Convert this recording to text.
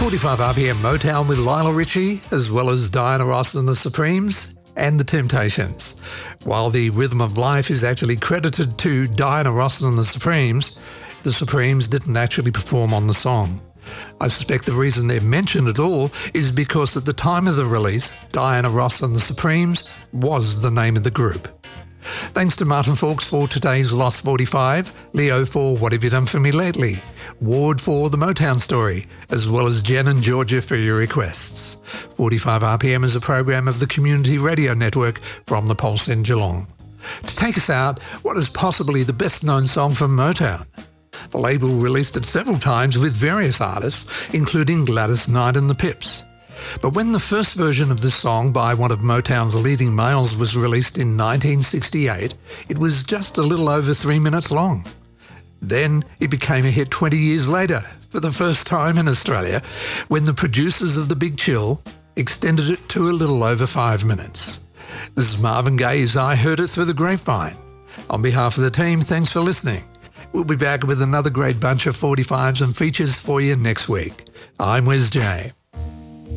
45 RPM Motown with Lionel Richie, as well as Diana Ross and the Supremes and the Temptations. While the Rhythm of Life is actually credited to Diana Ross and the Supremes didn't actually perform on the song. I suspect the reason they're mentioned at all is because at the time of the release, Diana Ross and the Supremes was the name of the group. Thanks to Martin Fawkes for today's Lost 45, Leo for What Have You Done For Me Lately, Ward for The Motown Story, as well as Jen and Georgia for your requests. 45 RPM is a program of the Community Radio Network from the Pulse in Geelong. To take us out, what is possibly the best-known song from Motown? The label released it several times with various artists, including Gladys Knight and the Pips. But when the first version of this song by one of Motown's leading males was released in 1968, it was just a little over 3 minutes long. Then it became a hit 20 years later, for the first time in Australia, when the producers of The Big Chill extended it to a little over 5 minutes. This is Marvin Gaye's I Heard It Through the Grapevine. On behalf of the team, thanks for listening. We'll be back with another great bunch of 45s and features for you next week. I'm Wes J.